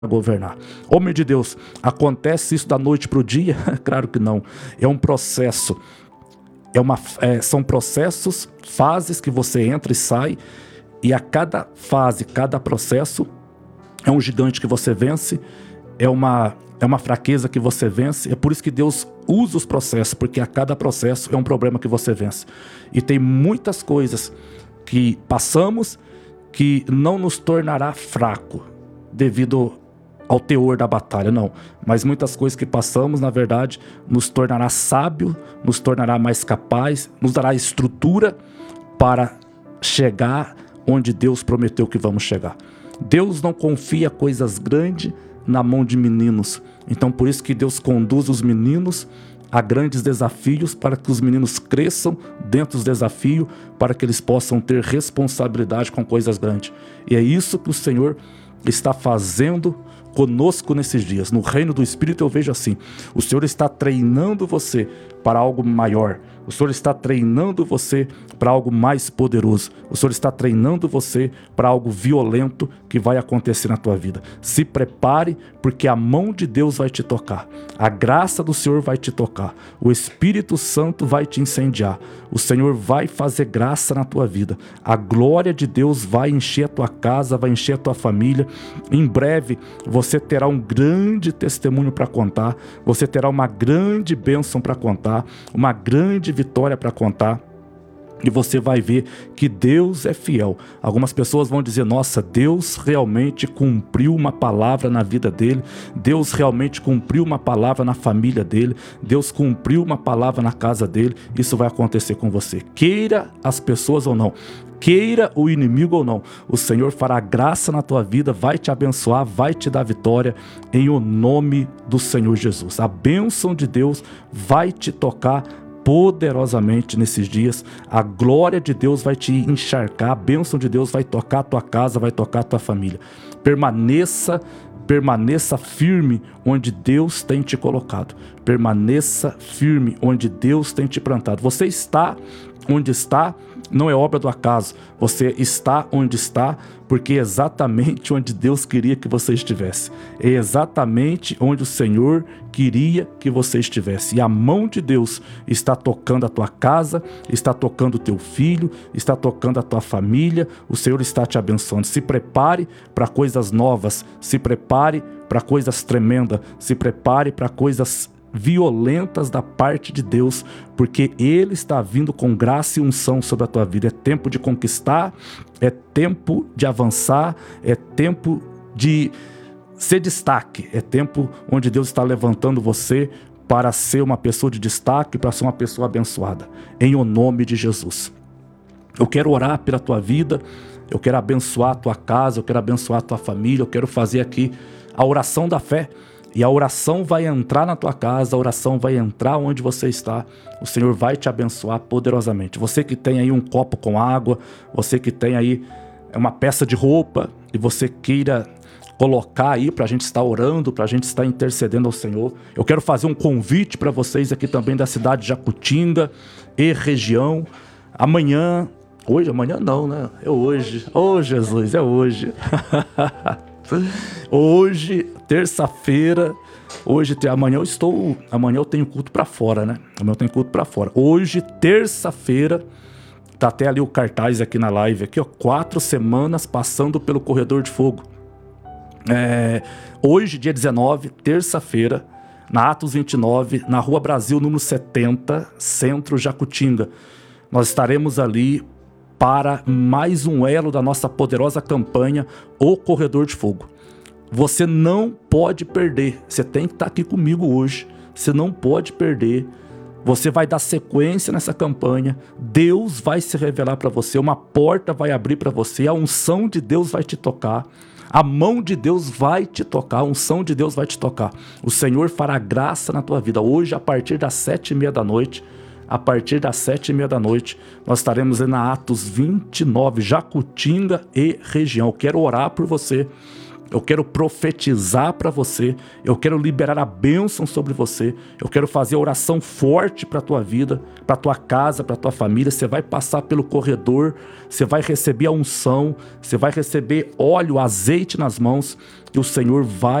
governar. Homem de Deus, acontece isso da noite para o dia? Claro que não. É um processo. São processos, fases que você entra e sai, e a cada fase, cada processo é um gigante que você vence, é uma fraqueza que você vence. É por isso que Deus usa os processos, porque a cada processo é um problema que você vence. E tem muitas coisas que passamos que não nos tornará fraco devido ao teor da batalha, não. Mas muitas coisas que passamos, na verdade, nos tornará sábio, nos tornará mais capaz, nos dará estrutura para chegar onde Deus prometeu que vamos chegar. Deus não confia coisas grandes na mão de meninos. Então, por isso que Deus conduz os meninos a grandes desafios, para que os meninos cresçam dentro dos desafios, para que eles possam ter responsabilidade com coisas grandes. E é isso que o Senhor está fazendo conosco nesses dias. No reino do Espírito eu vejo assim: o Senhor está treinando você para algo maior. O Senhor está treinando você para algo mais poderoso. O Senhor está treinando você para algo violento que vai acontecer na tua vida. Se prepare, porque a mão de Deus vai te tocar. A graça do Senhor vai te tocar. O Espírito Santo vai te incendiar. O Senhor vai fazer graça na tua vida. A glória de Deus vai encher a tua casa, vai encher a tua família. Em breve você terá um grande testemunho para contar. Você terá uma grande bênção para contar, uma grande vitória para contar. E você vai ver que Deus é fiel. Algumas pessoas vão dizer: nossa, Deus realmente cumpriu uma palavra na vida dele. Deus realmente cumpriu uma palavra na família dele. Deus cumpriu uma palavra na casa dele. Isso vai acontecer com você. Queira as pessoas ou não, queira o inimigo ou não, o Senhor fará graça na tua vida, vai te abençoar, vai te dar vitória, em o nome do Senhor Jesus. A bênção de Deus vai te tocar poderosamente nesses dias. A glória de Deus vai te encharcar, a bênção de Deus vai tocar a tua casa, vai tocar a tua família. Permaneça firme onde Deus tem te colocado. Permaneça firme onde Deus tem te plantado. Você está onde está, não é obra do acaso. Você está onde está porque é exatamente onde Deus queria que você estivesse. É exatamente onde o Senhor queria que você estivesse. E a mão de Deus está tocando a tua casa, está tocando o teu filho, está tocando a tua família. O Senhor está te abençoando. Se prepare para coisas novas, se prepare para coisas tremendas, se prepare para coisas violentas da parte de Deus, porque Ele está vindo com graça e unção sobre a tua vida. É tempo de conquistar, é tempo de avançar, é tempo de ser destaque, é tempo onde Deus está levantando você para ser uma pessoa de destaque, para ser uma pessoa abençoada, em o nome de Jesus. Eu quero orar pela tua vida, eu quero abençoar a tua casa, eu quero abençoar a tua família, eu quero fazer aqui a oração da fé. E a oração vai entrar na tua casa, a oração vai entrar onde você está. O Senhor vai te abençoar poderosamente. Você que tem aí um copo com água, você que tem aí uma peça de roupa e você queira colocar aí para a gente estar orando, para a gente estar intercedendo ao Senhor. Eu quero fazer um convite para vocês aqui também da cidade de Jacutinga e região. Amanhã não, né? É hoje. Oh, Jesus, é hoje. Hoje, terça-feira, amanhã eu tenho culto pra fora, né? Amanhã eu tenho culto pra fora. Hoje, terça-feira, tá até ali o cartaz aqui na live, aqui, ó, 4 semanas passando pelo corredor de fogo. Hoje, dia 19, terça-feira, na Atos 29, na Rua Brasil, número 70, Centro Jacutinga. Nós estaremos ali para mais um elo da nossa poderosa campanha, O Corredor de Fogo. Você não pode perder, você tem que estar aqui comigo hoje, você não pode perder. Você vai dar sequência nessa campanha, Deus vai se revelar para você, uma porta vai abrir para você, a unção de Deus vai te tocar, a mão de Deus vai te tocar, a unção de Deus vai te tocar. O Senhor fará graça na tua vida. Hoje, a partir das 7h30 da noite, nós estaremos na Atos 29, Jacutinga e região. Eu quero orar por você. eu quero profetizar para você, eu quero liberar a bênção sobre você, eu quero fazer oração forte para a tua vida, para a tua casa, para a tua família. Você vai passar pelo corredor, você vai receber a unção, você vai receber óleo, azeite nas mãos, e o Senhor vai